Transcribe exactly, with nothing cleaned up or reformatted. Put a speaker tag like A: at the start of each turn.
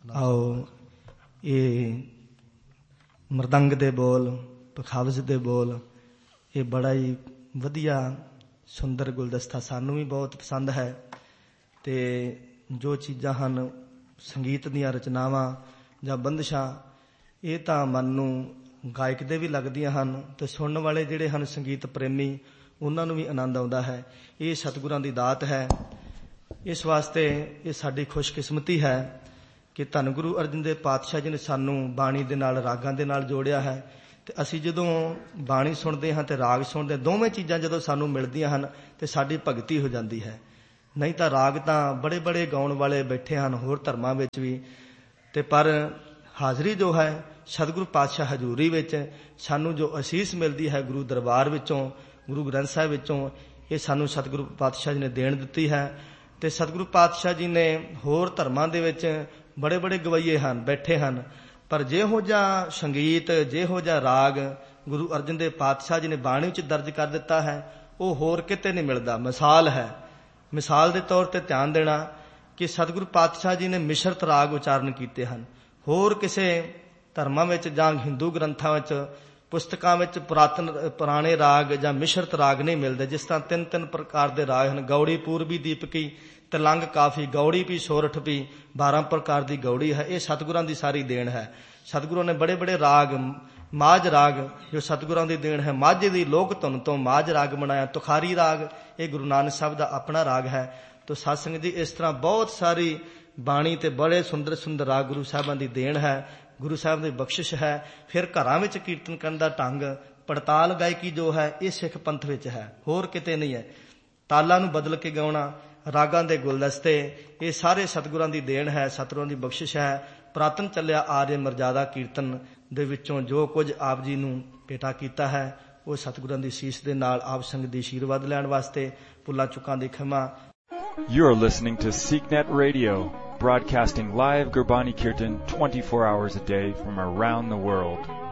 A: ਆਓ ਇਹ ਮਰਦੰਗ ਦੇ ਬੋਲ, ਪਖਾਵਜ ਦੇ ਬੋਲ, ਇਹ ਬੜਾ ਹੀ ਵਧੀਆ ਸੁੰਦਰ ਗੁਲਦਸਤਾ ਸਾਨੂੰ ਵੀ ਬਹੁਤ ਪਸੰਦ ਹੈ। ਅਤੇ ਜੋ ਚੀਜ਼ਾਂ ਹਨ ਸੰਗੀਤ ਦੀਆਂ ਰਚਨਾਵਾਂ ਜਾਂ ਬੰਦਿਸ਼ਾਂ, ਇਹ ਤਾਂ ਮਨ ਨੂੰ ਗਾਇਕ ਦੇ ਵੀ ਲੱਗਦੀਆਂ ਹਨ ਅਤੇ ਸੁਣਨ ਵਾਲੇ ਜਿਹੜੇ ਹਨ ਸੰਗੀਤ ਪ੍ਰੇਮੀ, ਉਹਨਾਂ ਨੂੰ ਵੀ ਆਨੰਦ ਆਉਂਦਾ ਹੈ। ਇਹ ਸਤਿਗੁਰਾਂ ਦੀ ਦਾਤ ਹੈ। ਇਸ ਵਾਸਤੇ ਇਹ ਸਾਡੀ ਖੁਸ਼ਕਿਸਮਤੀ ਹੈ ਕਿ ਧੰਨ ਗੁਰੂ ਅਰਜਨ ਦੇਵ ਪਾਤਸ਼ਾਹ ਜੀ ਨੇ ਸਾਨੂੰ ਬਾਣੀ ਦੇ ਨਾਲ, ਰਾਗਾਂ ਦੇ ਨਾਲ ਜੋੜਿਆ ਹੈ। ਅਤੇ ਅਸੀਂ ਜਦੋਂ ਬਾਣੀ ਸੁਣਦੇ ਹਾਂ ਅਤੇ ਰਾਗ ਸੁਣਦੇ ਹਾਂ, ਦੋਵੇਂ ਚੀਜ਼ਾਂ ਜਦੋਂ ਸਾਨੂੰ ਮਿਲਦੀਆਂ ਹਨ ਅਤੇ ਸਾਡੀ ਭਗਤੀ ਹੋ ਜਾਂਦੀ ਹੈ। ਨਹੀਂ ਤਾਂ ਰਾਗ ਤਾਂ ਬੜੇ ਬੜੇ ਗਾਉਣ ਵਾਲੇ ਬੈਠੇ ਹਨ ਹੋਰ ਧਰਮਾਂ ਵਿੱਚ ਵੀ, ਅਤੇ ਪਰ ਹਾਜ਼ਰੀ ਜੋ ਹੈ ਸਤਿਗੁਰੂ ਪਾਤਸ਼ਾਹ ਹਜ਼ੂਰੀ ਵਿੱਚ ਸਾਨੂੰ ਜੋ ਅਸੀਸ ਮਿਲਦੀ ਹੈ ਗੁਰੂ ਦਰਬਾਰ ਵਿੱਚੋਂ, ਗੁਰੂ ਗ੍ਰੰਥ ਸਾਹਿਬ ਵਿੱਚੋਂ, ਇਹ ਸਾਨੂੰ ਸਤਿਗੁਰੂ ਪਾਤਸ਼ਾਹ ਜੀ ਨੇ ਦੇਣ ਦਿੱਤੀ ਹੈ। ਅਤੇ ਸਤਿਗੁਰੂ ਪਾਤਸ਼ਾਹ ਜੀ ਨੇ ਹੋਰ ਧਰਮਾਂ ਦੇ ਵਿੱਚ ਬੜੇ ਬੜੇ ਗਵਈਏ ਹਨ, ਬੈਠੇ ਹਨ, ਪਰ ਜਿਹੋ ਜਿਹਾ ਸੰਗੀਤ, ਜਿਹੋ ਜਿਹਾ ਰਾਗ ਗੁਰੂ ਅਰਜਨ ਦੇਵ ਪਾਤਸ਼ਾਹ ਜੀ ਨੇ ਬਾਣੀ ਵਿੱਚ ਦਰਜ ਕਰ ਦਿੱਤਾ ਹੈ, ਉਹ ਹੋਰ ਕਿਤੇ ਨਹੀਂ ਮਿਲਦਾ। ਮਿਸਾਲ ਹੈ, ਮਿਸਾਲ ਦੇ ਤੌਰ 'ਤੇ ਧਿਆਨ ਦੇਣਾ ਕਿ ਸਤਿਗੁਰੂ ਪਾਤਸ਼ਾਹ ਜੀ ਨੇ ਮਿਸ਼ਰਤ ਰਾਗ ਉਚਾਰਨ ਕੀਤੇ ਹਨ। ਹੋਰ ਕਿਸੇ ਧਰਮਾਂ ਵਿੱਚ ਜਾਂ ਹਿੰਦੂ ਗ੍ਰੰਥਾਂ ਵਿੱਚ, ਪੁਸਤਕਾਂ ਵਿੱਚ ਪੁਰਾਤਨ ਪੁਰਾਣੇ ਰਾਗ ਜਾਂ ਮਿਸ਼ਰਤ ਰਾਗ ਨਹੀਂ ਮਿਲਦੇ। ਜਿਸ ਤਰ੍ਹਾਂ ਤਿੰਨ ਤਿੰਨ ਪ੍ਰਕਾਰ ਦੇ ਰਾਗ ਹਨ, ਗੌੜੀ ਪੂਰਬੀ ਦੀਪਕੀ, ਤਲੰਗ ਕਾਫੀ, ਗੌੜੀ ਵੀ ਸੋਰਠ ਵੀ, ਬਾਰਾਂ ਪ੍ਰਕਾਰ ਦੀ ਗੌੜੀ ਹੈ। ਇਹ ਸਤਿਗੁਰਾਂ ਦੀ ਸਾਰੀ ਦੇਣ ਹੈ। ਸਤਿਗੁਰਾਂ ਨੇ ਬੜੇ ਬੜੇ ਰਾਗ, ਮਾਝ ਰਾਗ ਜੋ ਸਤਿਗੁਰਾਂ ਦੀ ਦੇਣ ਹੈ, ਮਾਝੇ ਦੀ ਲੋਕ ਧੁਨ ਤੋਂ ਮਾਝ ਰਾਗ ਬਣਾਇਆ। ਤੁਖਾਰੀ ਰਾਗ ਇਹ ਗੁਰੂ ਨਾਨਕ ਸਾਹਿਬ ਦਾ ਆਪਣਾ ਰਾਗ ਹੈ। ਤੋ ਸਾਧ ਸੰਗਤ ਜੀ, ਇਸ ਤਰ੍ਹਾਂ ਬਹੁਤ ਸਾਰੀ ਬਾਣੀ ਤੇ ਬੜੇ ਸੁੰਦਰ ਸੁੰਦਰ ਰਾਗ ਗੁਰੂ ਸਾਹਿਬਾਂ ਦੀ ਦੇਣ ਹੈ, ਗੁਰੂ ਸਾਹਿਬ ਦੀ ਬਖਸ਼ਿਸ਼ ਹੈ। ਫਿਰ ਘਰਾਂ ਵਿੱਚ ਕੀਰਤਨ ਕਰਨ ਦਾ ਢੰਗ, ਪੜਤਾਲ ਗਾਇਕੀ ਜੋ ਹੈ, ਇਹ ਸਿੱਖ ਪੰਥ ਵਿੱਚ ਹੈ, ਹੋਰ ਕਿਤੇ ਨਹੀਂ ਹੈ। ਤਾਲਾਂ ਨੂੰ ਬਦਲ ਕੇ ਗਾਉਣਾ, ਰਾਗਾਂ ਦੇ ਗੁਲਦਸਤੇ, ਇਹ ਸਾਰੇ ਸਤਿਗੁਰਾਂ ਦੀ ਦੇਣ ਹੈ, ਸਤਿਗੁਰਾਂ ਦੀ ਬਖਸ਼ਿਸ਼ ਹੈ। ਪੁਰਾਤਨ ਚੱਲਿਆ ਆ ਰਹੇ ਮਰਜ਼ਾਦਾ ਕੀਰਤਨ ਦੇ ਵਿੱਚੋਂ ਜੋ ਕੁਝ ਆਪ ਜੀ ਨੂੰ ਭੇਟਾ ਕੀਤਾ ਹੈ, ਉਹ ਸਤਿਗੁਰਾਂ ਦੀ ਸੀਸ ਦੇ ਨਾਲ ਆਪ ਸੰਗਤ ਦੀ ਆਸ਼ੀਰਵਾਦ ਲੈਣ ਵਾਸਤੇ, ਭੁੱਲਾਂ ਚੁੱਕਾਂ ਦੀ ਖਿਮਾ।
B: You are listening to SeekNet Radio, broadcasting live Gurbani Kirtan twenty-four hours a day from around the world.